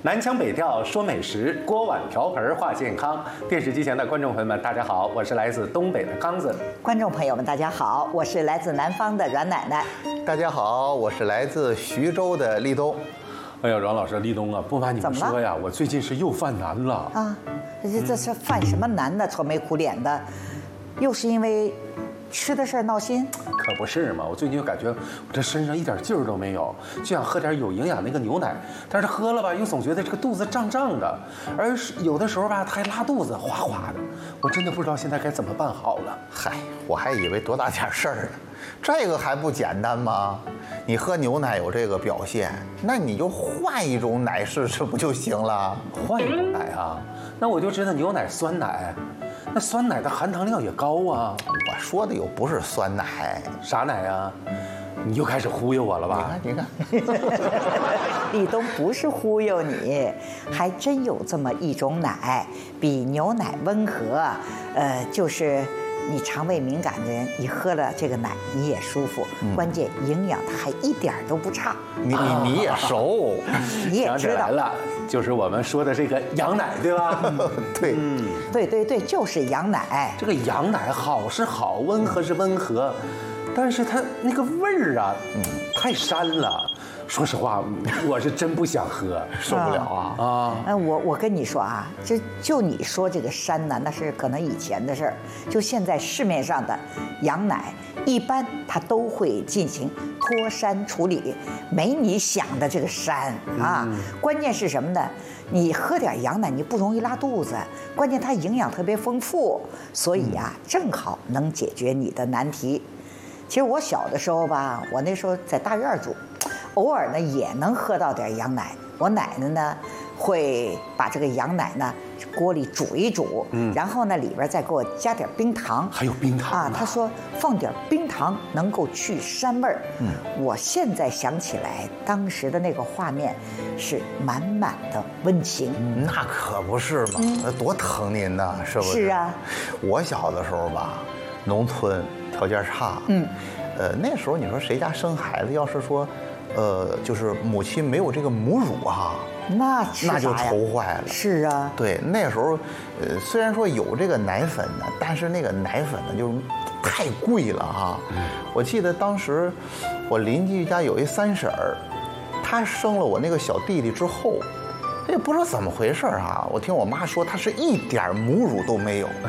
南腔北调说美食，锅碗瓢盆话健康。电视机前的观众朋友们，大家好，我是来自东北的刚子。 观众朋友们，大家好，我是来自南方的阮奶奶。 大家好，我是来自徐州的立冬。 哎呀，阮老师，立冬啊，不瞒你们说呀，我最近是又犯难了啊！这是犯什么难呢？愁眉苦脸的，又是因为吃的事儿闹心？ 可不是嘛！我最近就感觉我这身上一点劲儿都没有，就想喝点有营养那个牛奶，但是喝了吧，又总觉得这个肚子胀胀的，而有的时候吧，它还拉肚子，哗哗的。我真的不知道现在该怎么办好了。 嗨，我还以为多大点事儿呢，这个还不简单吗？你喝牛奶有这个表现，那你就换一种奶试试不就行了？ 换一种奶啊？那我就知道牛奶酸奶。那酸奶的含糖量也高啊！ 我说的又不是酸奶， 啥奶啊？你又开始忽悠我了吧？ 你看， 立冬不是忽悠你，还真有这么一种奶，比牛奶温和，就是你肠胃敏感的人，你喝了这个奶你也舒服，关键营养它还一点都不差。 你也熟， 你也知道了。就是我们说的这个羊奶，对吧？ 对， 对，就是羊奶。 这个羊奶好是好，温和是温和，但是它那个味儿啊，太膻了。说实话，我是真不想喝， 受不了啊！ 我跟你说啊，就你说这个膻呢，那是可能以前的事儿。就现在市面上的羊奶，一般它都会进行脱膻处理，没你想的这个膻啊。关键是什么呢？你喝点羊奶，你不容易拉肚子，关键它营养特别丰富，所以啊，正好能解决你的难题。其实我小的时候吧，我那时候在大院住。偶尔呢也能喝到点羊奶，我奶奶呢会把这个羊奶呢锅里煮一煮，然后呢里边再给我加点冰糖， 还有冰糖啊，她说放点冰糖能够去膻味儿。我现在想起来当时的那个画面是满满的温情。 那可不是嘛，那多疼您呐，是不是？ 是啊， 我小的时候吧，农村条件差，那时候你说谁家生孩子，要是说。就是母亲没有这个母乳啊， 那就愁坏了。 是啊， 对，那时候，虽然说有这个奶粉呢，但是那个奶粉呢就是太贵了哈。我记得当时我邻居家有一三婶儿，她生了我那个小弟弟之后，也不知道怎么回事啊。我听我妈说，她是一点母乳都没有。